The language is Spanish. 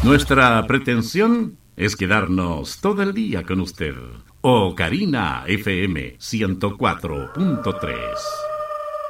Nuestra pretensión es quedarnos todo el día con usted. Ocarina FM 104.3.